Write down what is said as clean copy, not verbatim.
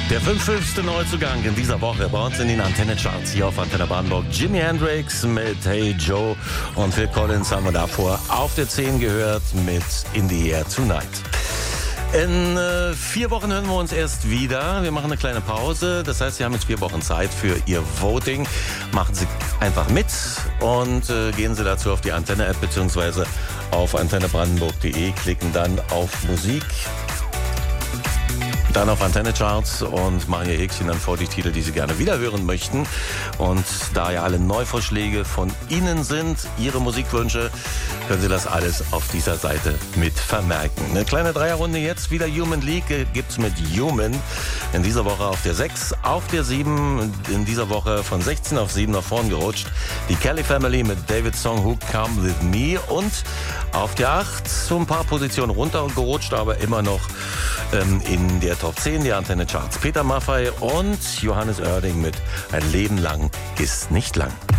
Der 5. Neuzugang in dieser Woche bei uns in den Antenne-Charts hier auf Antenne Brandenburg. Jimi Hendrix mit Hey Joe und Phil Collins haben wir davor auf der 10 gehört mit In the Air Tonight. In 4 Wochen hören wir uns erst wieder. Wir machen eine kleine Pause. Das heißt, Sie haben jetzt 4 Wochen Zeit für Ihr Voting. Machen Sie einfach mit und gehen Sie dazu auf die Antenne-App bzw. auf antennebrandenburg.de, klicken dann auf Musik, dann auf Antenne Charts und machen Ihr Häkchen dann vor die Titel, die Sie gerne wiederhören möchten. Und da ja alle Neuvorschläge von Ihnen sind, Ihre Musikwünsche, können Sie das alles auf dieser Seite mit vermerken. Eine kleine Dreierrunde jetzt. Wieder Human League gibt's mit Human. In dieser Woche auf der 6, auf der 7, in dieser Woche von 16 auf 7 nach vorn gerutscht. Die Kelly Family mit David's Song Who Come With Me und auf der 8 so ein paar Positionen runtergerutscht, aber immer noch in der Top 10 der Antenne Charts. Peter Maffay und Johannes Oerding mit Ein Leben lang ist nicht lang.